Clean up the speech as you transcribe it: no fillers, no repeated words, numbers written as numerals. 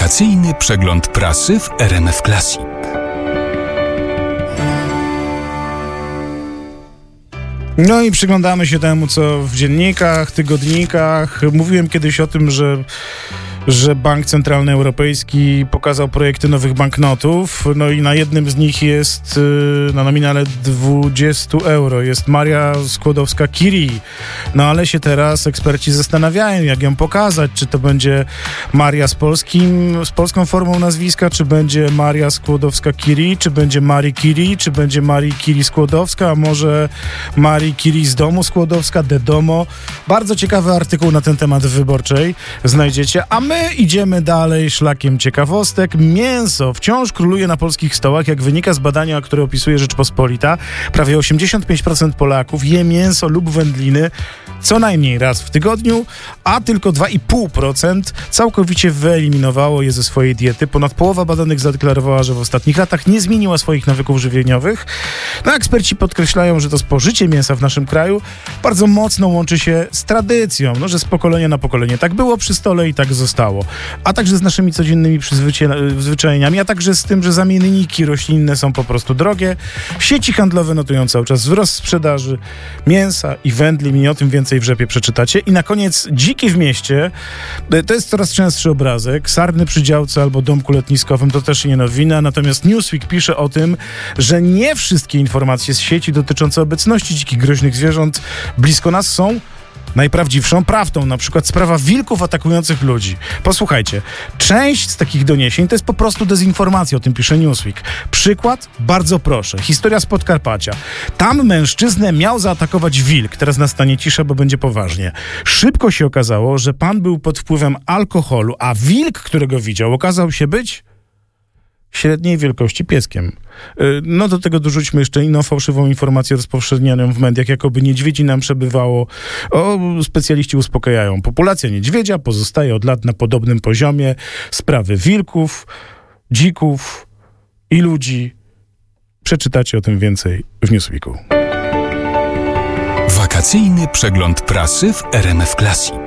Wakacyjny przegląd prasy w RMF Classic. No i przyglądamy się temu, co w dziennikach, tygodnikach. Mówiłem kiedyś o tym, że Bank Centralny Europejski pokazał projekty nowych banknotów, no i na jednym z nich jest na nominale 20 euro, jest Maria Skłodowska-Curie. No ale się teraz eksperci zastanawiają, jak ją pokazać, czy to będzie Maria z polską formą nazwiska, czy będzie Maria Skłodowska-Curie, czy będzie Marie Curie, czy będzie Marie Curie Skłodowska, a może Marie Curie z domu Skłodowska, de domo. Bardzo ciekawy artykuł na ten temat w Wyborczej znajdziecie, a my idziemy dalej szlakiem ciekawostek. Mięso wciąż króluje na polskich stołach, jak wynika z badania, które opisuje Rzeczpospolita. Prawie 85% Polaków je mięso lub wędliny co najmniej raz w tygodniu, a tylko 2,5% całkowicie wyeliminowało je ze swojej diety. Ponad połowa badanych zadeklarowała, że w ostatnich latach nie zmieniła swoich nawyków żywieniowych. No, eksperci podkreślają, że to spożycie mięsa w naszym kraju bardzo mocno łączy się z tradycją, no, że z pokolenia na pokolenie tak było przy stole i tak zostało. A także z naszymi codziennymi przyzwyczajeniami, a także z tym, że zamienniki roślinne są po prostu drogie. Sieci handlowe notują cały czas wzrost sprzedaży mięsa i wędlin i o tym więcej w rzepie przeczytacie. I na koniec dziki w mieście. To jest coraz częstszy obrazek. Sarny przy działce albo domku letniskowym to też nie nowina. Natomiast Newsweek pisze o tym, że nie wszystkie informacje z sieci dotyczące obecności dzikich groźnych zwierząt blisko nas są najprawdziwszą prawdą, na przykład sprawa wilków atakujących ludzi. Posłuchajcie, część z takich doniesień to jest po prostu dezinformacja, o tym pisze Newsweek. Przykład? Bardzo proszę. Historia z Podkarpacia. Tam mężczyznę miał zaatakować wilk. Teraz nastanie cisza, bo będzie poważnie. Szybko się okazało, że pan był pod wpływem alkoholu, a wilk, którego widział, okazał się być średniej wielkości pieskiem. No do tego dorzućmy jeszcze inną fałszywą informację rozpowszechnianą w mediach, jakoby niedźwiedzi nam przebywało. Specjaliści uspokajają. Populacja niedźwiedzia pozostaje od lat na podobnym poziomie. Sprawy wilków, dzików i ludzi. Przeczytacie o tym więcej w Newsweeku. Wakacyjny przegląd prasy w RMF Classic.